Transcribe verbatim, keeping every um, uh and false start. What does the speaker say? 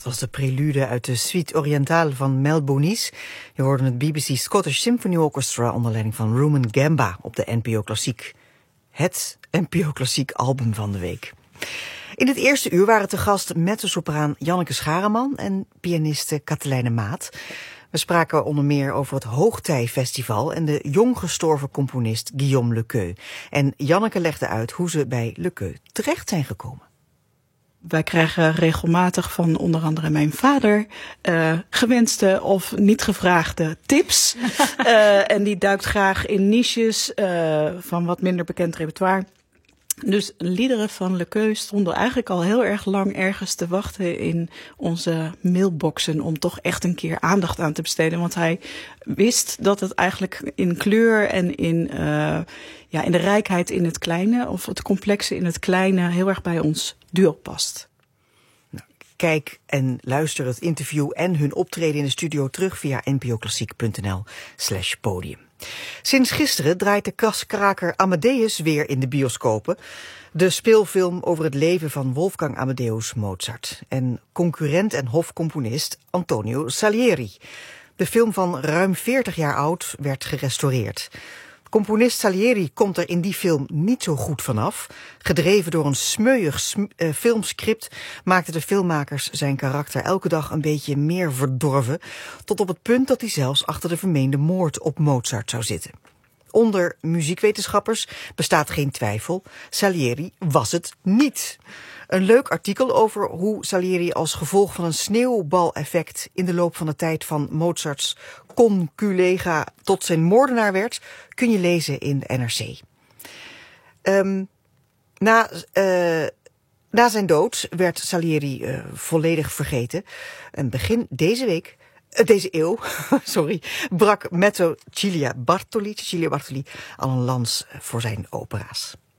Dat was de prelude uit de Suite Orientale van Mel Bonis. Je hoorde het B B C Scottish Symphony Orchestra onder leiding van Rumen Gamba op de N P O Klassiek. Het N P O Klassiek album van de week. In het eerste uur waren te gast mezzosopraan Janneke Schareman en pianiste Katelijne Maat. We spraken onder meer over het Hoogtij-festival en de jong gestorven componist Guillaume Lequeux. En Janneke legde uit hoe ze bij Lequeux terecht zijn gekomen. Wij krijgen regelmatig van onder andere mijn vader uh, gewenste of niet gevraagde tips. uh, en die duikt graag in niches uh, van wat minder bekend repertoire. Dus liederen van Lequeux stonden eigenlijk al heel erg lang ergens te wachten in onze mailboxen om toch echt een keer aandacht aan te besteden. Want hij wist dat het eigenlijk in kleur en in, uh, ja, in de rijkheid in het kleine of het complexe in het kleine heel erg bij ons duo past. Kijk en luister het interview en hun optreden in de studio terug via npoklassiek.nl slash podium. Sinds gisteren draait de kaskraker Amadeus weer in de bioscopen. De speelfilm over het leven van Wolfgang Amadeus Mozart en concurrent en hofcomponist Antonio Salieri. De film van ruim veertig jaar oud werd gerestaureerd. Componist Salieri komt er in die film niet zo goed vanaf. Gedreven door een smeuïg sm- uh, filmscript maakten de filmmakers zijn karakter elke dag een beetje meer verdorven, tot op het punt dat hij zelfs achter de vermeende moord op Mozart zou zitten. Onder muziekwetenschappers bestaat geen twijfel, Salieri was het niet. Een leuk artikel over hoe Salieri als gevolg van een sneeuwbaleffect in de loop van de tijd van Mozarts conculega tot zijn moordenaar werd, kun je lezen in de N R C. Um, na, uh, na zijn dood werd Salieri uh, volledig vergeten. En begin deze week, uh, deze eeuw, sorry, brak mezzo Cecilia Bartoli, Cecilia Bartoli al een lans voor zijn opera's.